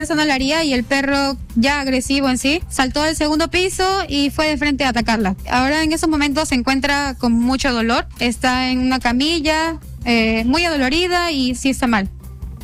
Eso no lo haría, y el perro, ya agresivo en sí, saltó del segundo piso y fue de frente a atacarla. Ahora en esos momentos se encuentra con mucho dolor, está en una camilla, muy adolorida y sí está mal.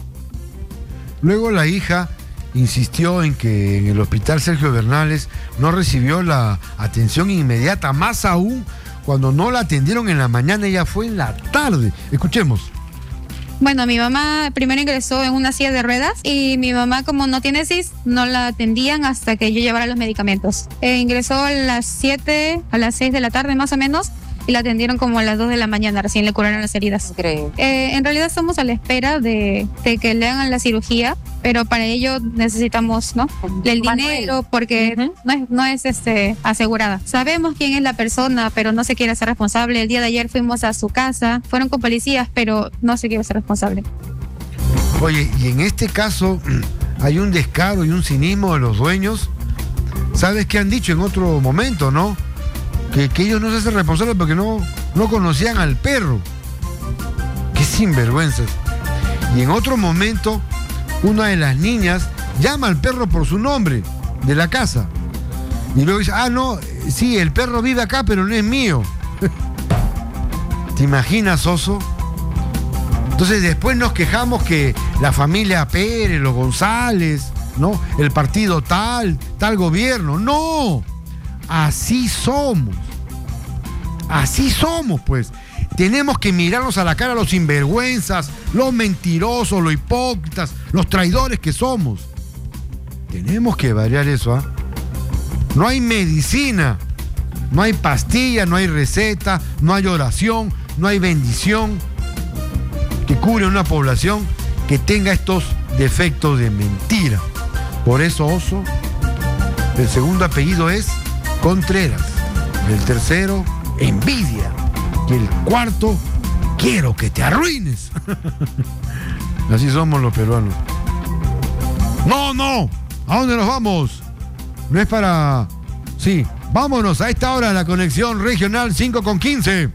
Luego la hija insistió en que en el hospital Sergio Bernales no recibió la atención inmediata, más aún cuando no la atendieron en la mañana, ella fue en la tarde. Escuchemos. Bueno, mi mamá primero ingresó en una silla de ruedas y mi mamá, como no tiene CIS, no la atendían hasta que yo llevara los medicamentos. Ingresó a las 7, a las 6 de la tarde más o menos, y la atendieron como a las 2 de la mañana, recién le curaron las heridas. Increíble. En realidad estamos a la espera de que le hagan la cirugía, pero para ello necesitamos, ¿no?, el dinero, porque no es asegurada. Sabemos quién es la persona, pero no se quiere hacer responsable. El día de ayer fuimos a su casa, fueron con policías, pero no se quiere hacer responsable. Oye, y en este caso hay un descaro y un cinismo de los dueños. ¿Sabes qué han dicho en otro momento, no? Que ellos no se hacen responsables porque no conocían al perro. Qué sinvergüenzas. Y en otro momento, una de las niñas llama al perro por su nombre de la casa. Y luego dice, no, sí, el perro vive acá, pero no es mío. ¿Te imaginas, Oso? Entonces después nos quejamos que la familia Pérez, los González, ¿no?, el partido tal gobierno. ¡No! Así somos. Así somos, pues. Tenemos que mirarnos a la cara a los sinvergüenzas, los mentirosos, los hipócritas, los traidores que somos. Tenemos que variar eso, ¿ah? No hay medicina, no hay pastilla, no hay receta, no hay oración, no hay bendición que cure a una población que tenga estos defectos de mentira. Por eso, Oso, el segundo apellido es Contreras, el tercero, Envidia, y el cuarto, quiero que te arruines. Así somos los peruanos. No, ¿a dónde nos vamos? No es para... Sí, vámonos a esta hora a la conexión regional 5:15.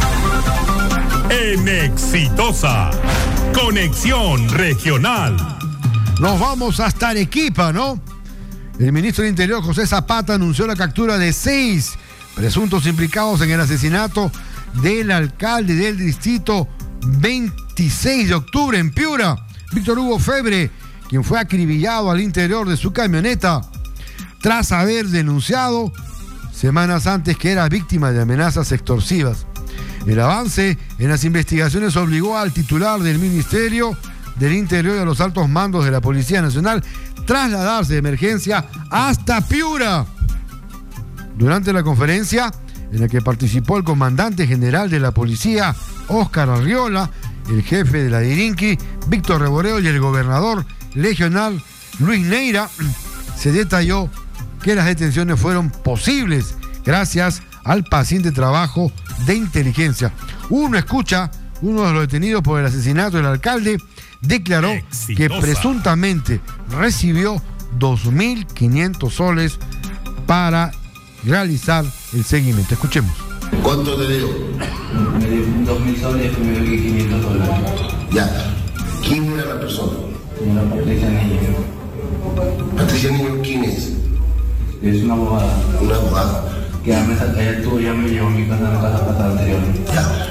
En Exitosa, conexión regional. Nos vamos hasta Arequipa, ¿no? El ministro del Interior, José Zapata, anunció la captura de 6 presuntos implicados en el asesinato del alcalde del distrito 26 de octubre en Piura, Víctor Hugo Febre, quien fue acribillado al interior de su camioneta tras haber denunciado semanas antes que era víctima de amenazas extorsivas. El avance en las investigaciones obligó al titular del Ministerio del Interior y a los altos mandos de la Policía Nacional trasladarse de emergencia hasta Piura. Durante la conferencia en la que participó el comandante general de la policía, Óscar Arriola, el jefe de la DIRINQUI, Víctor Reboreo, y el gobernador regional, Luis Neira, se detalló que las detenciones fueron posibles gracias al paciente trabajo de inteligencia. Uno de los detenidos por el asesinato del alcalde, declaró que presuntamente recibió 2.500 soles para realizar el seguimiento. Escuchemos. ¿Cuánto te dio? Me dio 2.000 soles y me dio 500 dólares. Ya. ¿Quién era la persona? Señora Patricia Niño. ¿Patricia Niño quién es? Es una abogada. Una abogada. Que ya me llevó a mi casa, a la casa pasada anteriormente. Ya.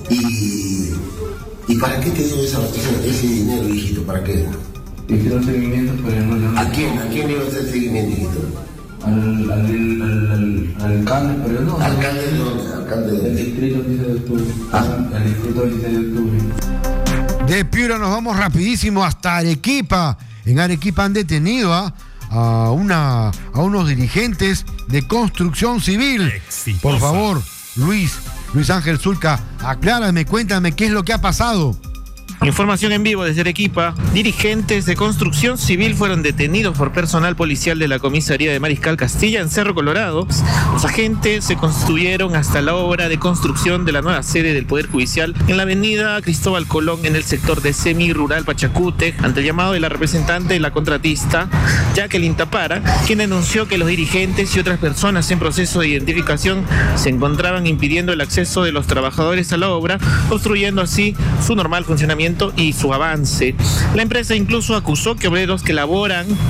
¿Y para qué te dio ese dinero, hijito? ¿Para qué? Hicieron seguimiento, pero no... ¿A quién le iba a hacer seguimiento, hijito? Al alcalde, pero no... ¿Alcalde de dónde? ¿Alcalde de del distrito 16 de octubre. El distrito 16 de octubre. De Piura nos vamos rapidísimo hasta Arequipa. En Arequipa han detenido a unos dirigentes de construcción civil. Exitosa. Por favor, Luis Ángel Zulca, aclárame, cuéntame qué es lo que ha pasado. Información en vivo desde Arequipa. Dirigentes de construcción civil fueron detenidos por personal policial de la comisaría de Mariscal Castilla en Cerro Colorado. Los agentes se construyeron hasta la obra de construcción de la nueva sede del Poder Judicial en la avenida Cristóbal Colón, en el sector de semi-rural Pachacute, ante el llamado de la representante de la contratista, Jacqueline Tapara, quien denunció que los dirigentes y otras personas en proceso de identificación se encontraban impidiendo el acceso de los trabajadores a la obra, obstruyendo así su normal funcionamiento mantenimiento y su avance. La empresa incluso acusó que obreros que laboran